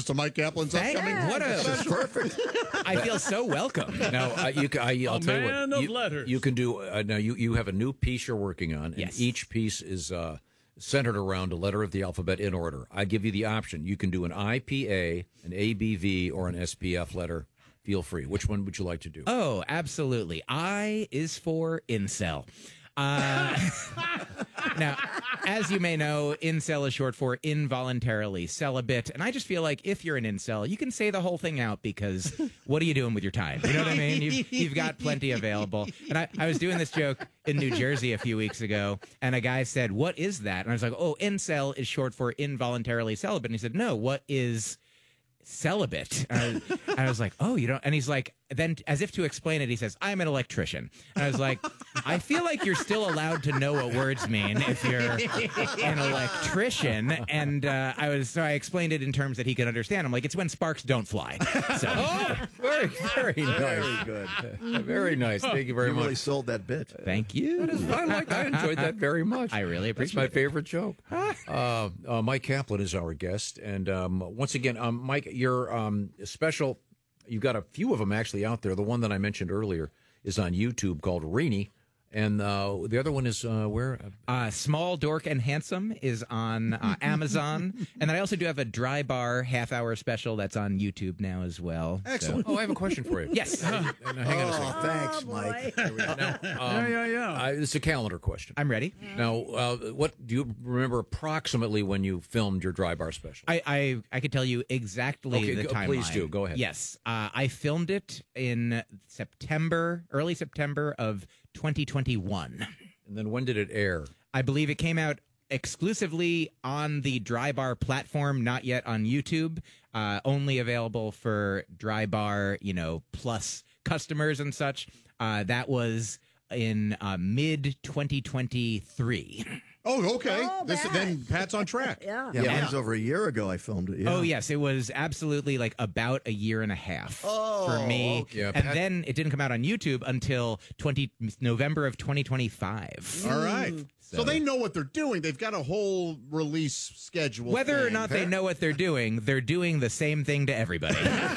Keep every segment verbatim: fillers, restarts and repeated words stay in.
to Mike Kaplan's Thank- upcoming. What a That's perfect. I feel so welcome. Now, uh, you, ca- I, I'll A tell you man what. of You, letters. you can do. Uh, now, you, you have a new piece you're working on, and Yes. each piece is uh, centered around a letter of the alphabet in order. I give you the option. You can do an I P A, an A B V, or an S P F letter. Feel free. Which one would you like to do? Oh, absolutely. I is for incel. Uh, now, as you may know, incel is short for involuntarily celibate. And I just feel like if you're an incel, you can say the whole thing out because what are you doing with your time? You know what I mean? You've, you've got plenty available. And I, I was doing this joke in New Jersey a few weeks ago, and a guy said, "What is that?" And I was like, "Oh, incel is short for involuntarily celibate." And he said, "No, what is celibate?" And I, was, and I was like, "Oh, you don't." And he's like, then as if to explain it, he says, "I'm an electrician." And I was like, I feel like you're still allowed to know what words mean if you're an electrician. And uh, I was so I explained it in terms that he could understand. I'm like, it's when sparks don't fly. So Oh, very, very nice. Very good. Very nice. Thank you very You much. really sold that bit. thank you. I like. I enjoyed that very much. I really That's appreciate my it. favorite joke. uh, uh, Mike Kaplan is our guest, and um, once again, um, Mike, your um, special. You've got a few of them actually out there. The one that I mentioned earlier is on YouTube called Reenie, and uh, the other one is uh, where? Uh, Small, Dork, and Handsome is on uh, Amazon. And then I also do have a Dry Bar half-hour special that's on YouTube now as well. Excellent. Oh, I have a question for you. Yes. Uh, now, hang on a second. Oh, thanks, Mike. Now, Yeah, um, yeah, yeah. I, it's a calendar question. I'm ready. Now, uh, what do you remember approximately when you filmed your Dry Bar special? I, I, I could tell you exactly Okay, the go- timeline. please do. Go ahead. Yes. Uh, I filmed it in September, early September of twenty twenty-one. And then when did it air? I believe it came out exclusively on the Dry Bar platform, not yet on YouTube. Uh, only available for Dry Bar, you know, plus customers and such. Uh, that was in uh, mid twenty twenty-three. Oh, okay. Oh, this bad. then Pat's on track. Yeah. Yeah, Yeah. mine's over a year ago I filmed it. Yeah. Oh, yes. It was absolutely like about a year and a half Oh, for me. okay. Yeah, and Pat- then it didn't come out on YouTube until twenty November of twenty twenty-five. All right. So, So- they know what they're doing. They've got a whole release schedule. Whether or thing. not they know what they're doing, they're doing the same thing to everybody.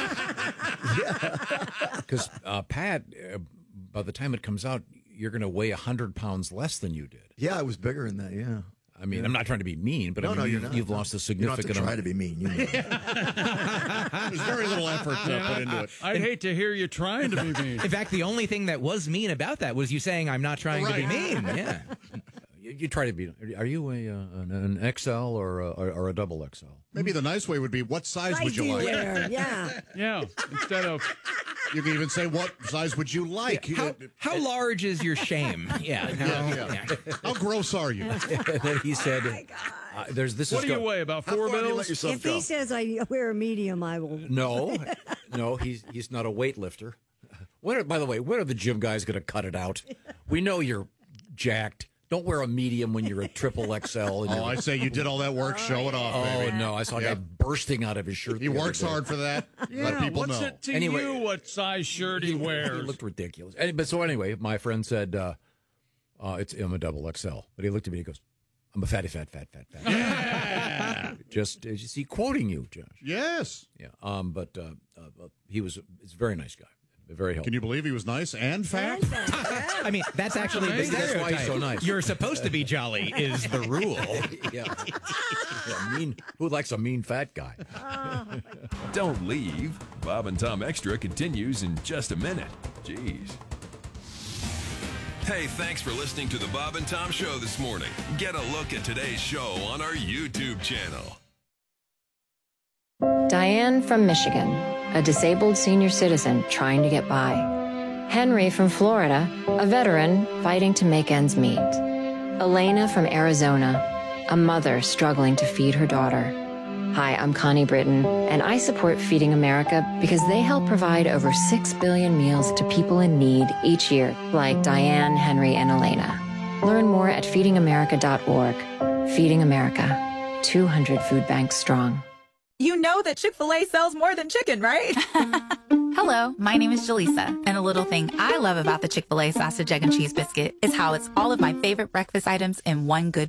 Because uh, Pat, uh, by the time it comes out, you're going to weigh one hundred pounds less than you did. Yeah, I was bigger than that, yeah. I mean, I'm not trying to be mean, but No, I mean, no, you're you've, not. you've No. lost a You don't have significant to try amount. to be mean. You know. There's very little effort uh, put into it. I'd hate to hear you trying to be mean. In fact, the only thing that was mean about that was you saying, "I'm not trying to be Right. mean." Yeah. You, you try to be. Are you a uh, an, an X L or a, or, or a double X L? Maybe the nice way would be, what size Size would do you you like? wear? Yeah. Yeah, instead of You can even say, what size would you like? How, how large is your shame? Yeah. How, yeah. How gross are you? And then he said, uh, "There's this what is do you go- weigh? About How four far do you bills? let yourself If go? he says I wear a medium, I will. No, no, he's he's not a weightlifter. When are, by the way, when are the gym guys going to cut it out? We know you're jacked. Don't wear a medium when you're a triple X L. And Oh, you're- I say you did all that work. Show it off, oh baby. no, I saw a Yeah. guy bursting out of his shirt. He the other works day. hard for that. Yeah, Let people what's know. it to Anyway- you what size shirt he He wears? looked ridiculous. And, but so anyway, my friend said, uh, uh, "It's I'm a double X L." But he looked at me. He goes, "I'm a fatty, fat, fat, fat, fat." Yeah. Just as you see, quoting you, Josh. Yes. Yeah. Um. But uh, uh, he was. He's a very nice guy. Very helpful. Can you believe he was nice and fat? I mean, that's actually the Maybe that's why he's stereotype. so nice. You're supposed to be jolly is the rule. yeah. yeah. Mean. Who likes a mean fat guy? Don't leave. Bob and Tom Extra continues in just a minute. Jeez. Hey, thanks for listening to the Bob and Tom Show this morning. Get a look at today's show on our YouTube channel. Diane from Michigan, a disabled senior citizen trying to get by. Henry from Florida, a veteran fighting to make ends meet. Elena from Arizona, a mother struggling to feed her daughter. Hi, I'm Connie Britton, and I support Feeding America because they help provide over six billion meals to people in need each year, like Diane, Henry, and Elena. Learn more at feeding america dot org. Feeding America, two hundred food banks strong. You know that Chick-fil-A sells more than chicken, right? Hello, my name is Jaleesa, and a little thing I love about the Chick-fil-A sausage, egg, and cheese biscuit is how it's all of my favorite breakfast items in one good bite.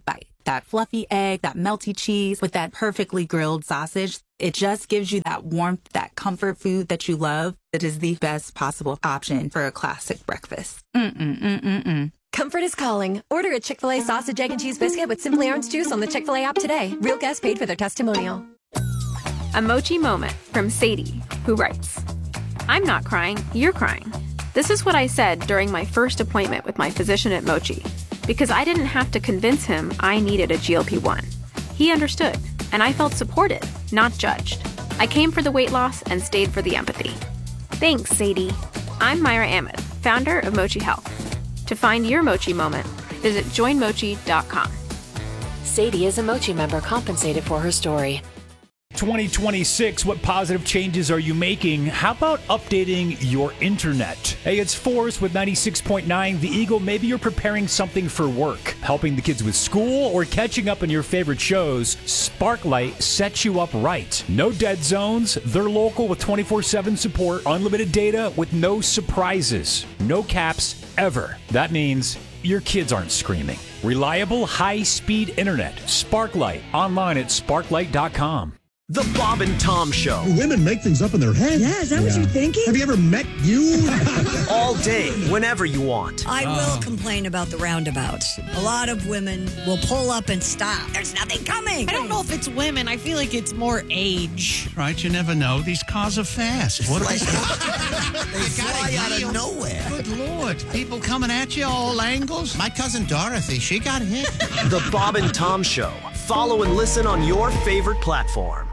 That fluffy egg, that melty cheese with that perfectly grilled sausage. It just gives you that warmth, that comfort food that you love. It is the best possible option for a classic breakfast. Mm-mm-mm-mm-mm. Comfort is calling. Order a Chick-fil-A sausage, egg, and cheese biscuit with Simply Orange Juice on the Chick-fil-A app today. Real guests paid for their testimonial. A Mochi moment from Sadie, who writes, I'm not crying, you're crying. This is what I said during my first appointment with my physician at Mochi, because I didn't have to convince him I needed a G L P one. He understood, and I felt supported, not judged. I came for the weight loss and stayed for the empathy. Thanks, Sadie. I'm Myra Ahmed, founder of Mochi Health. To find your Mochi moment, visit join mochi dot com. Sadie is a Mochi member compensated for her story. twenty twenty-six, what positive changes are you making? How about updating your internet? Hey, it's Forrest with ninety-six point nine The Eagle. Maybe you're preparing something for work, helping the kids with school, or catching up on your favorite shows. Sparklight sets you up right. No dead zones. They're local with twenty-four seven support, unlimited data with no surprises, no caps ever. That means your kids aren't screaming. Reliable, high-speed internet. Sparklight. Online at sparklight dot com. The Bob and Tom Show. Women make things up in their head. Yeah, is that yeah. what you're thinking? Have you ever met you? All day, whenever you want. I will complain about the roundabouts. A lot of women will pull up and stop. There's nothing coming. I don't know if it's women. I feel like it's more age. Right, you never know. These cars are fast. What they fly out of nowhere. Good Lord. People coming at you all angles. My cousin Dorothy, she got hit. The Bob and Tom Show. Follow and listen on your favorite platform.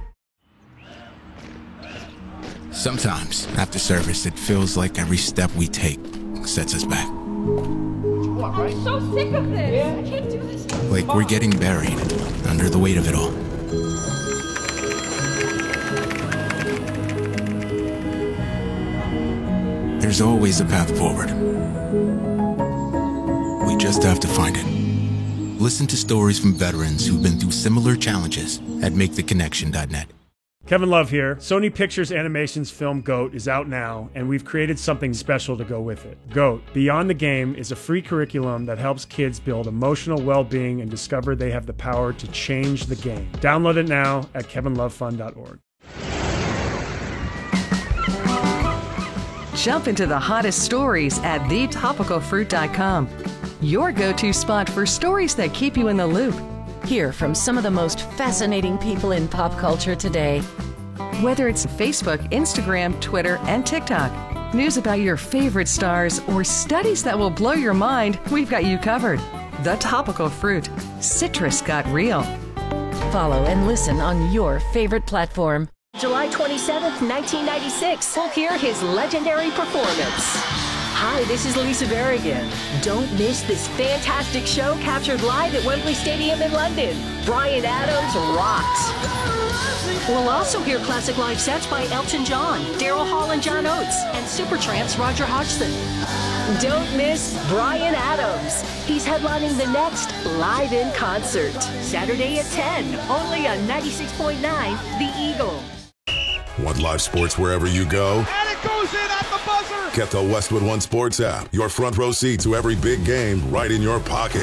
Sometimes, after service, it feels like every step we take sets us back. I'm so sick of this. Yeah. I can't do this. Like we're getting buried under the weight of it all. There's always a path forward. We just have to find it. Listen to stories from veterans who've been through similar challenges at make the connection dot net. Kevin Love here. Sony Pictures Animation's film GOAT is out now, and we've created something special to go with it. GOAT, Beyond the Game, is a free curriculum that helps kids build emotional well-being and discover they have the power to change the game. Download it now at kevin love fun dot org. Jump into the hottest stories at the topical fruit dot com. Your go-to spot for stories that keep you in the loop. Hear from some of the most fascinating people in pop culture today. Whether it's Facebook, Instagram, Twitter, and TikTok, news about your favorite stars, or studies that will blow your mind, we've got you covered. The Topical Fruit. Citrus got real. Follow and listen on your favorite platform. July twenty-seventh, nineteen ninety-six, we'll hear his legendary performance. Hi, this is Lisa Berrigan. Don't miss this fantastic show captured live at Wembley Stadium in London. Bryan Adams rocks. We'll also hear classic live sets by Elton John, Daryl Hall and John Oates, and Supertramp's Roger Hodgson. Don't miss Bryan Adams. He's headlining the next Live in Concert, Saturday at ten, only on ninety-six point nine The Eagle. Want live sports wherever you go? And it goes in at the buzzer! Get the Westwood One Sports app. Your front row seat to every big game right in your pocket.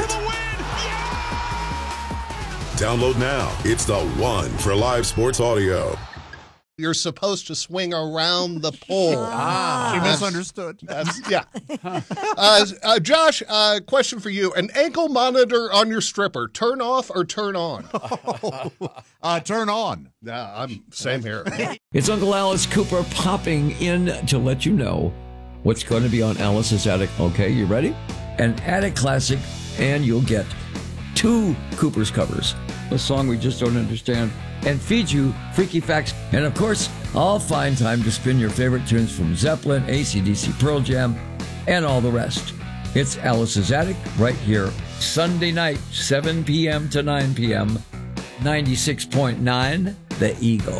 Download now. It's the one for live sports audio. You're supposed to swing around the pole. Ah, she misunderstood. That's, yeah. uh, uh, Josh, uh, question for you. An ankle monitor on your stripper, turn off or turn on? uh, turn on. Yeah, I'm same here. It's Uncle Alice Cooper popping in to let you know what's going to be on Alice's Attic. Okay, you ready? An Attic classic, and you'll get two Cooper's covers, a song we just don't understand, and feed you freaky facts. And of course, I'll find time to spin your favorite tunes from Zeppelin, A C D C, Pearl Jam, and all the rest. It's Alice's Attic right here, Sunday night, seven p.m. to nine p.m., ninety-six point nine, The Eagle.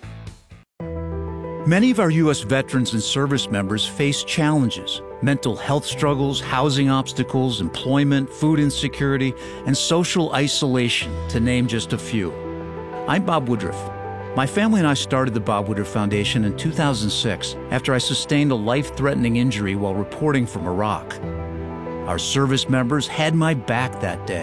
Many of our U S veterans and service members face challenges: mental health struggles, housing obstacles, employment, food insecurity, and social isolation, to name just a few. I'm Bob Woodruff. My family and I started the Bob Woodruff Foundation in two thousand six after I sustained a life-threatening injury while reporting from Iraq. Our service members had my back that day,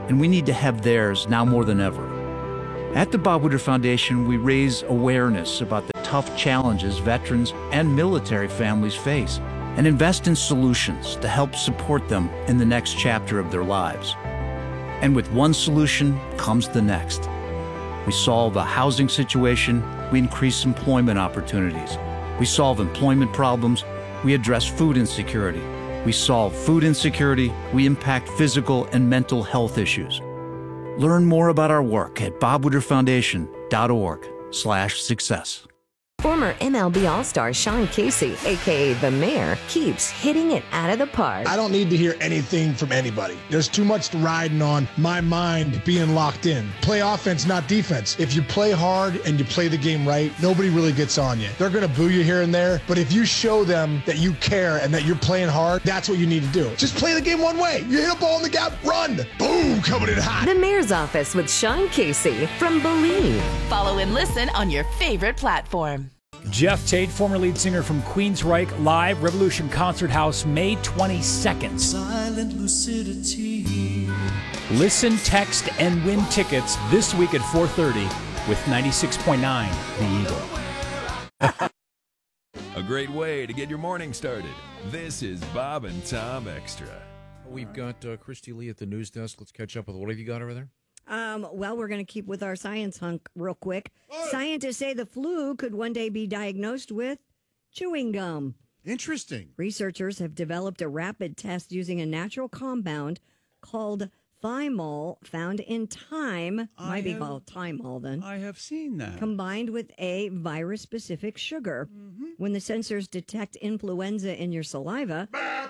and we need to have theirs now more than ever. At the Bob Woodward Foundation, we raise awareness about the tough challenges veterans and military families face and invest in solutions to help support them in the next chapter of their lives. And with one solution comes the next. We solve a housing situation, we increase employment opportunities. We solve employment problems, we address food insecurity. We solve food insecurity, we impact physical and mental health issues. Learn more about our work at bobwooderfoundation.org slash success. Former M L B All-Star Sean Casey, a k a. The Mayor, keeps hitting it out of the park. I don't need to hear anything from anybody. There's too much riding on my mind being locked in. Play offense, not defense. If you play hard and you play the game right, nobody really gets on you. They're going to boo you here and there, but if you show them that you care and that you're playing hard, that's what you need to do. Just play the game one way. You hit a ball in the gap, run. Boom, coming in hot. The Mayor's Office with Sean Casey from Believe. Follow and listen on your favorite platform. Jeff Tate, former lead singer from Queensryche, live, Revolution Concert House, May twenty-second. Silent lucidity. Listen, text, and win tickets this week at four thirty with ninety-six point nine The Eagle. A great way to get your morning started. This is Bob and Tom Extra. We've got uh, Christy Lee at the news desk. Let's catch up with what have you got over there? Um, well, we're going to keep with our science hunk real quick. Scientists say the flu could one day be diagnosed with chewing gum. Interesting. Researchers have developed a rapid test using a natural compound called thymol, found in thyme. I Might be have- called thymol then. I have seen that. Combined with a virus-specific sugar. Mm-hmm. When the sensors detect influenza in your saliva,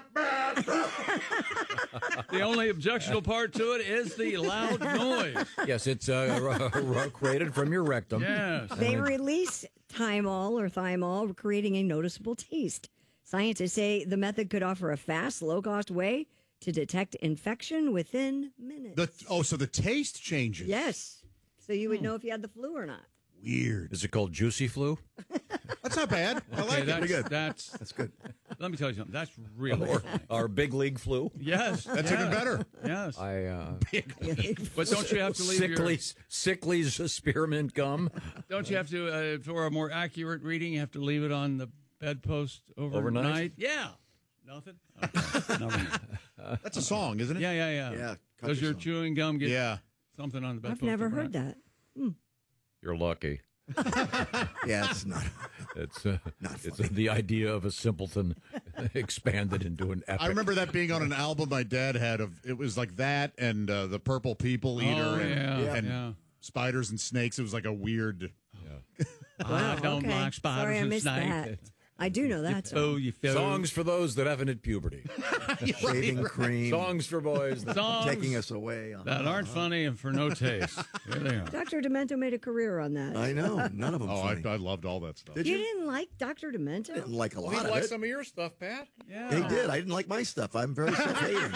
The only objectionable part to it is the loud noise. Yes, it's uh, r- r- created from your rectum. Yes. they release thymol or thymol, creating a noticeable taste. Scientists say the method could offer a fast, low-cost way to detect infection within minutes. The, oh, so the taste changes. Yes. So you would know if you had the flu or not. Weird. Is it called Juicy Flu? That's not bad. I like Okay, that's, it. Pretty good. That's, That's good. Let me tell you something. That's really Or funny. our big league flu? Yes. That's yes, even better. Yes. I uh, But don't you have to leave your... Sickly's, Sickly's spearmint gum. Don't you have to, uh, for a more accurate reading, you have to leave it on the bedpost overnight? Overnight? Yeah. Nothing? Okay. Nothing. That's a song, isn't it? Yeah, yeah, yeah. Yeah. Does your chewing gum get Yeah. something on the bedpost I've never overnight? heard that. Hmm. You're lucky. Yeah, it's not. It's uh, Not it's funny. the idea of a simpleton expanded into an epic. I remember that being on an album my dad had. Of it was like that and uh, the Purple People Eater Oh, and, yeah, and yeah. spiders and snakes. It was like a weird. I don't okay. like spiders Sorry, I and missed snakes. that. I do know that song. Oh, you feel Songs for those that haven't hit puberty. Shaving cream. Songs for boys that Songs Taking us away. On that aren't funny and for no taste. Here they are. Doctor Demento made a career on that. I know. None of them. Oh, I, funny. I loved all that stuff. Did You you? didn't like Doctor Demento? I didn't like a lot we of like it. some of your stuff, Pat. Yeah. He did. I didn't like my stuff. I'm very self-hating.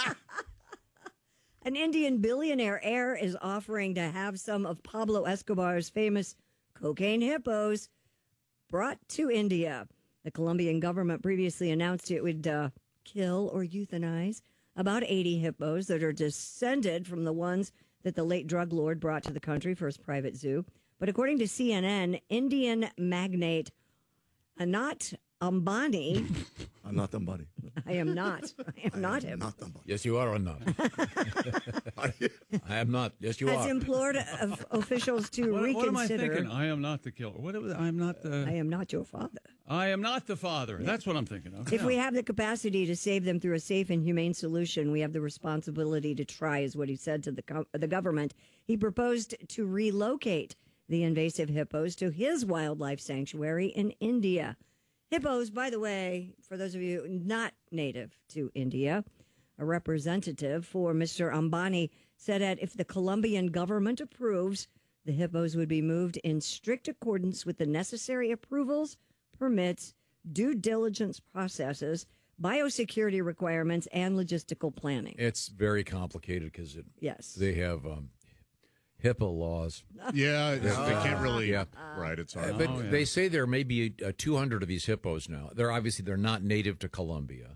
An Indian billionaire heir is offering to have some of Pablo Escobar's famous cocaine hippos brought to India. The Colombian government previously announced it would uh, kill or euthanize about eighty hippos that are descended from the ones that the late drug lord brought to the country for his private zoo. But according to C N N, Indian magnate Anant Ambani, I'm not somebody. I am not, I am not him, Not somebody. Yes, you are or not. I am not. Yes, you has are. implored of officials to What, what am I reconsider. thinking? I am not the killer. What? it was- I am not the. I am not your father. I am not the father. That's what I'm thinking of. If Yeah. we have the capacity to save them through a safe and humane solution, we have the responsibility to try, is what he said to the co- the government. He proposed to relocate the invasive hippos to his wildlife sanctuary in India. Hippos, by the way, for those of you not native to India, a representative for Mister Ambani said that if the Colombian government approves, the hippos would be moved in strict accordance with the necessary approvals, permits, due diligence processes, biosecurity requirements, and logistical planning. It's very complicated because it. Yes. They have um, HIPAA laws. Yeah, they can't really. Yeah. Right. It's Uh, hard. but Oh, yeah. they say there may be uh, two hundred of these hippos now. They're obviously they're not native to Colombia,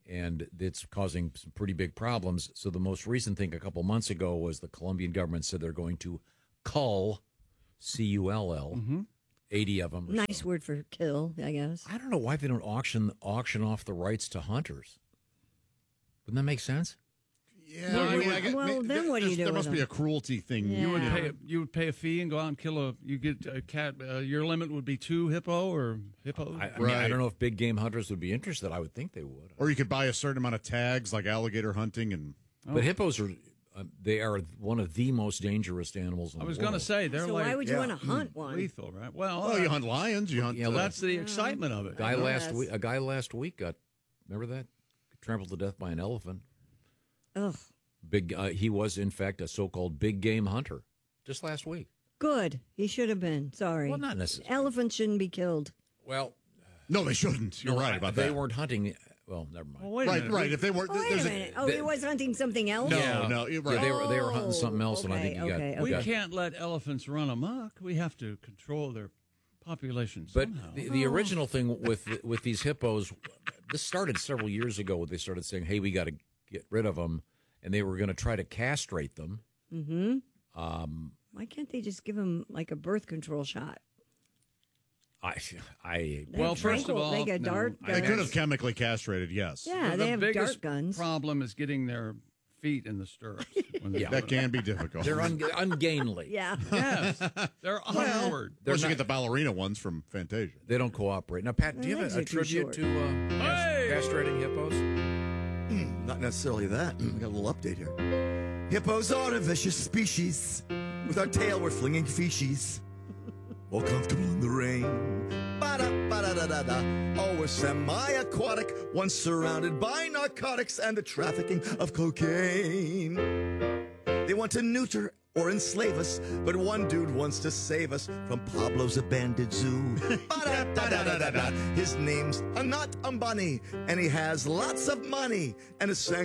and it's causing some pretty big problems. So the most recent thing a couple months ago was the Colombian government said they're going to cull, C U L L, Mm-hmm. eighty of them. or Nice so. word for kill, I guess. I don't know why they don't auction auction off the rights to hunters. Wouldn't that make sense? Yeah, Well, I mean, well, I get- well, ma- then what do you there's- do There with must be them? a cruelty thing. Yeah. You would Yeah. pay. You would pay a fee and go out and kill a. You get a cat. Uh, your limit would be two hippo or hippo. I, I, mean, I don't know if big game hunters would be interested. I would think they would. Or you could buy a certain amount of tags, like alligator hunting, and But hippos are uh, they are one of the most dangerous animals in I the was world. going to say they're So like. why would you want to hunt one? Lethal, right? Well, well, you hunt lions, you hunt. Yeah, uh, that's the excitement of A it. guy I last guess. week. A guy last week got. Remember that? Trampled to death by an elephant. Ugh. Big. Uh, he was in fact a so-called big game hunter. Just last week. Good. He should have been. Sorry. Well, not necessarily. Elephants shouldn't be killed. Well, no, they shouldn't. You're no, right I- about they that. weren't hunting. Well, never mind. Well, wait a right, minute. right. If they were, Oh, wait a there's minute. Oh, he was hunting something else? No, Yeah. no, you're Yeah, right. they were they were hunting Oh, something else, and I think okay, he got. okay, he We got- can't let elephants run amok. We have to control their population But somehow. the, the original thing with with these hippos, this started several years ago. They started saying, "Hey, we got to get rid of them," and they were going to try to castrate them. Mm-hmm. Um, Why can't they just give him like a birth control shot? I, I. They have tranquil- they get dart They guns. could have chemically castrated. Yes. Yeah, the they have biggest dart guns. problem is getting their feet in the stirrups. When they Yeah. go That to- can be difficult. They're un, ungainly. Yeah. Yes, they're awkward. They're Unless you not- get the ballerina ones from Fantasia. They don't cooperate. Now, Pat, do you have Legs a, a are too tribute short. to uh, cas- Hey! castrating hippos? Not necessarily that. I got a little update here. Hippos are a vicious species. With our tail, we're flinging feces. All comfortable in the rain. Ba-da, ba-da-da-da-da. Oh, we're semi-aquatic, once surrounded by narcotics and the trafficking of cocaine. They want to neuter or enslave us, but one dude wants to save us from Pablo's abandoned zoo. Ba-da-da-da-da-da. His name's Anat Ambani, and he has lots of money and a